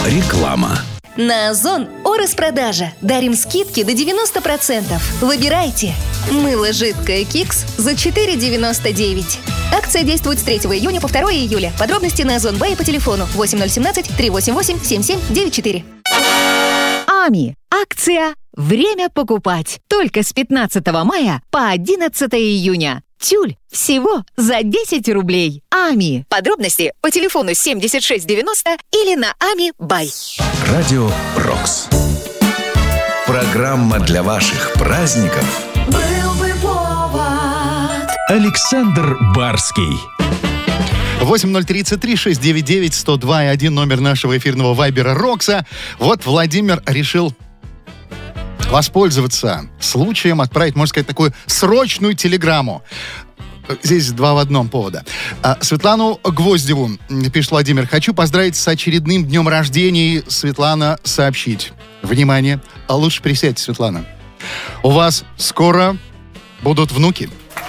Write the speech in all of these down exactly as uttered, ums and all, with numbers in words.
Реклама. На Озон о распродаже. Дарим скидки до девяносто процентов. Выбирайте. Мыло жидкое Кикс за четыре девяносто девять. Акция действует с третьего июня по второе июля. Подробности на Озон Бай по телефону восемь ноль один семь три восемь восемь семь семь девять четыре. АМИ. Акция «Время покупать». Только с пятнадцатого мая по одиннадцатое июня. Тюль всего за десять рублей. АМИ. Подробности по телефону семьдесят шесть девяносто или на ами бай. Радио Рокс. Программа для ваших праздников. Был бы повод. Александр Барский. восемь ноль тридцать три шестьсот девяносто девять сто два и один номер нашего эфирного вайбера Рокса. Вот Владимир решил воспользоваться случаем, отправить, можно сказать, такую срочную телеграмму. Здесь два в одном повода. А, Светлану Гвоздеву, пишет Владимир, хочу поздравить с очередным днем рождения. Светлана, сообщить. Внимание, а лучше присядьте, Светлана. У вас скоро будут внуки.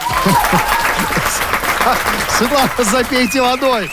Светлана, запейте водой.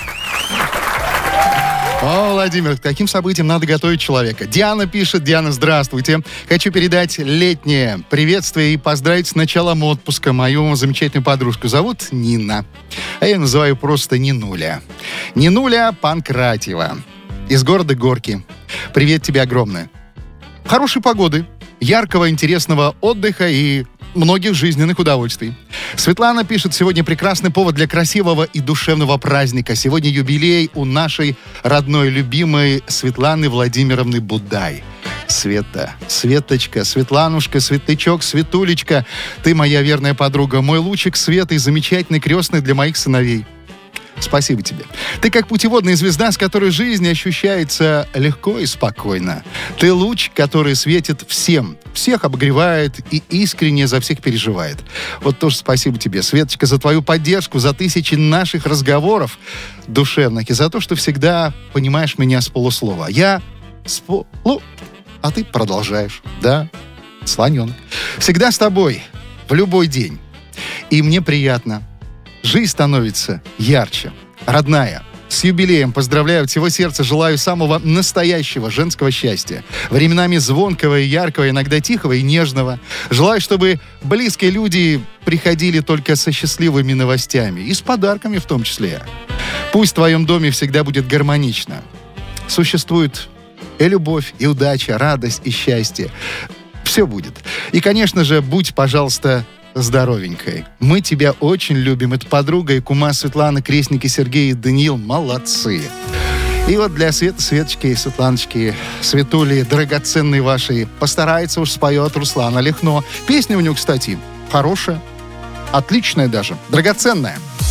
О, Владимир, к таким событиям надо готовить человека. Диана пишет. Диана, здравствуйте. Хочу передать летнее приветствие и поздравить с началом отпуска мою замечательную подружку. Зовут Нина. А я называю просто Нинуля. Нинуля Панкратьева. Из города Горки. Привет тебе огромное. Хорошей погоды, яркого, интересного отдыха и многих жизненных удовольствий. Светлана пишет, сегодня прекрасный повод для красивого и душевного праздника. Сегодня юбилей у нашей родной, любимой Светланы Владимировны Будай. Света, Светочка, Светланушка, Светлячок, Светулечка, ты моя верная подруга, мой лучик света и замечательный крестный для моих сыновей. Спасибо тебе. Ты как путеводная звезда, с которой жизнь ощущается легко и спокойно. Ты луч, который светит всем, всех обогревает и искренне за всех переживает. Вот тоже спасибо тебе, Светочка, за твою поддержку, за тысячи наших разговоров душевных и за то, что всегда понимаешь меня с полуслова. Я с полу... А ты продолжаешь. Да, слоненок. Всегда с тобой, в любой день. И мне приятно. Жизнь становится ярче. Родная, с юбилеем поздравляю от всего сердца, желаю самого настоящего женского счастья. Временами звонкого и яркого, иногда тихого и нежного. Желаю, чтобы близкие люди приходили только со счастливыми новостями. И с подарками в том числе. Пусть в твоем доме всегда будет гармонично. Существует и любовь, и удача, радость, и счастье. Все будет. И, конечно же, будь, пожалуйста, здоровенькой. Мы тебя очень любим. Это подруга и кума Светланы, крестники Сергей и Даниил. Молодцы. И вот для Светы, Светочки, Светланочки, Светули, драгоценной вашей, постарается уж споет Руслана Лехно. Песня у него, кстати, хорошая, отличная даже, драгоценная.